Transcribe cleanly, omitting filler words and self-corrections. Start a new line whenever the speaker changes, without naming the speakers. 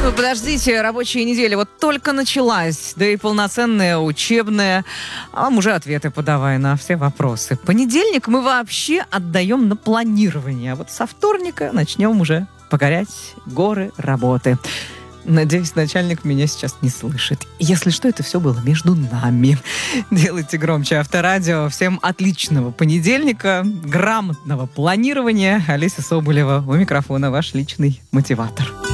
Ну, подождите, рабочая неделя вот только началась, да и полноценная учебная. А вам уже ответы подавай на все вопросы. Понедельник мы вообще отдаем на планирование, а вот со вторника начнем уже покорять горы работы. Надеюсь, начальник меня сейчас не слышит. Если что, это все было между нами. Делайте громче Авторадио. Всем отличного понедельника, грамотного планирования. Олеся Соболева у микрофона, ваш личный мотиватор.